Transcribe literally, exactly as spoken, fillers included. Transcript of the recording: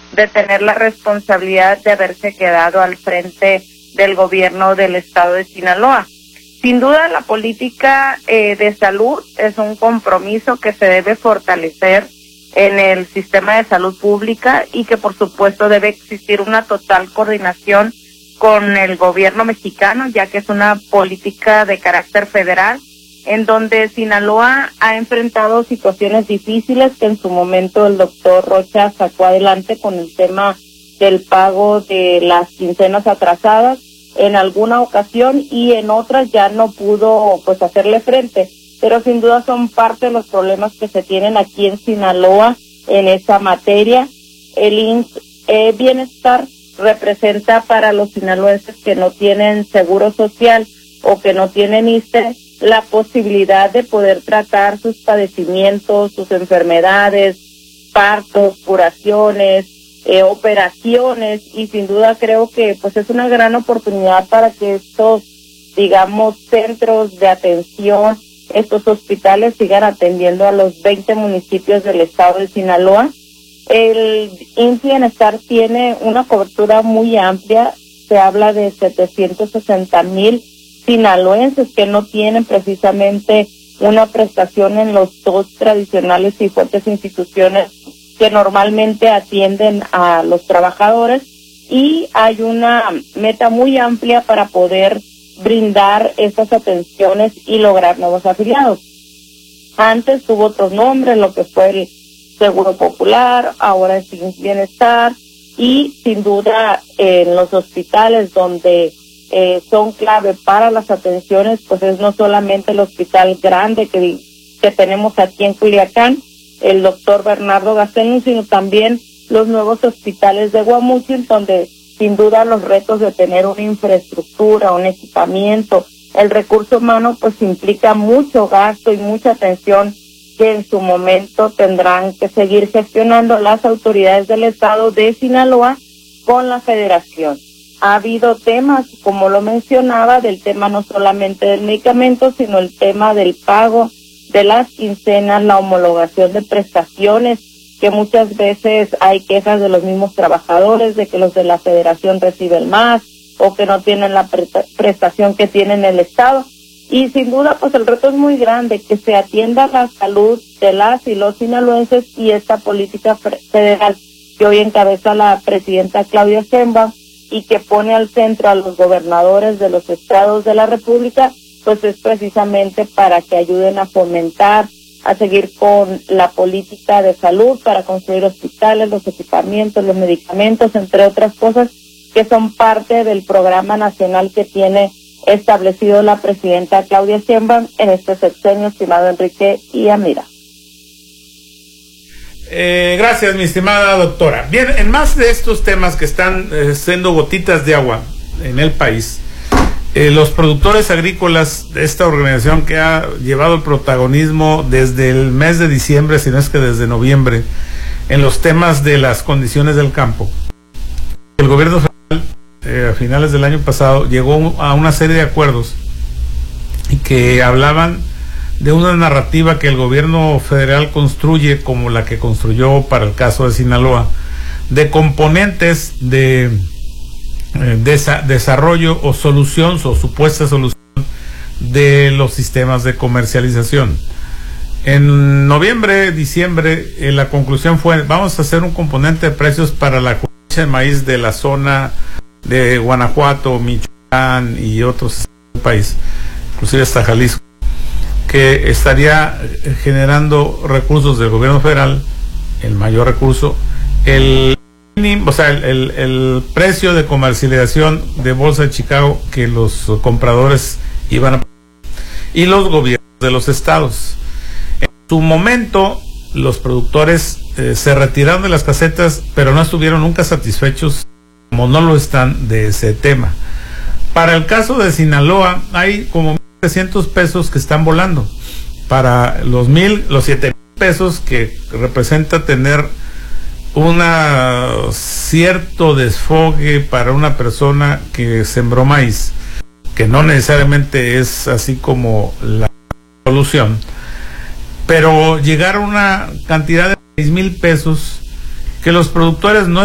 de tener la responsabilidad de haberse quedado al frente del gobierno del estado de Sinaloa. Sin duda, la política eh, de salud es un compromiso que se debe fortalecer en el sistema de salud pública y que por supuesto debe existir una total coordinación con el gobierno mexicano, ya que es una política de carácter federal, en donde Sinaloa ha enfrentado situaciones difíciles que en su momento el doctor Rocha sacó adelante con el tema del pago de las quincenas atrasadas en alguna ocasión y en otras ya no pudo pues hacerle frente, pero sin duda son parte de los problemas que se tienen aquí en Sinaloa en esa materia. El I M S S eh, Bienestar representa para los sinaloenses que no tienen seguro social o que no tienen I S S S T E la posibilidad de poder tratar sus padecimientos, sus enfermedades, partos, curaciones, eh, operaciones, y sin duda creo que pues es una gran oportunidad para que estos, digamos, centros de atención, estos hospitales sigan atendiendo a los veinte municipios del estado de Sinaloa. El I M S S Bienestar tiene una cobertura muy amplia, se habla de setecientos sesenta mil sinaloenses que no tienen precisamente una prestación en los dos tradicionales y fuertes instituciones que normalmente atienden a los trabajadores, y hay una meta muy amplia para poder brindar estas atenciones y lograr nuevos afiliados. Antes tuvo otros nombres, lo que fue el Seguro Popular, ahora es I M S S Bienestar, y sin duda en los hospitales donde eh, son clave para las atenciones, pues es no solamente el hospital grande que, que tenemos aquí en Culiacán, el doctor Bernardo Gastón, sino también los nuevos hospitales de Guamúchil, donde sin duda los retos de tener una infraestructura, un equipamiento, el recurso humano, pues implica mucho gasto y mucha atención que en su momento tendrán que seguir gestionando las autoridades del estado de Sinaloa con la federación. Ha habido temas, como lo mencionaba, del tema no solamente del medicamento, sino el tema del pago de las quincenas, la homologación de prestaciones, que muchas veces hay quejas de los mismos trabajadores de que los de la federación reciben más o que no tienen la prestación que tienen el estado. Y sin duda, pues el reto es muy grande, que se atienda la salud de las y los sinaloenses, y esta política federal que hoy encabeza la presidenta Claudia Sheinbaum y que pone al centro a los gobernadores de los estados de la República, pues es precisamente para que ayuden a fomentar, a seguir con la política de salud, para construir hospitales, los equipamientos, los medicamentos, entre otras cosas, que son parte del programa nacional que tiene establecido la presidenta Claudia Sheinbaum en este sexenio, estimado Enrique y Amira. Eh, gracias, mi estimada doctora. Bien, en más de estos temas que están eh, siendo gotitas de agua en el país, eh, los productores agrícolas de esta organización que ha llevado el protagonismo desde el mes de diciembre, si no es que desde noviembre, en los temas de las condiciones del campo, el gobierno federal eh, a finales del año pasado llegó a una serie de acuerdos y que hablaban de una narrativa que el gobierno federal construye, como la que construyó para el caso de Sinaloa, de componentes de eh, desa desarrollo o solución o supuesta solución de los sistemas de comercialización. En noviembre, diciembre, eh, la conclusión fue: vamos a hacer un componente de precios para la cosecha de maíz de la zona de Guanajuato, Michoacán y otros países, inclusive hasta Jalisco, que estaría generando recursos del gobierno federal, el mayor recurso, el mínimo, o sea, el, el, el precio de comercialización de Bolsa de Chicago que los compradores iban a pagar, y los gobiernos de los estados. En su momento, los productores eh, se retiraron de las casetas, pero no estuvieron nunca satisfechos, como no lo están, de ese tema. Para el caso de Sinaloa, hay como trescientos pesos que están volando. Para los mil, los siete mil pesos que representa tener una cierto desfogue para una persona que sembró maíz, que no necesariamente es así como la solución, pero llegar a una cantidad de seis mil pesos que los productores no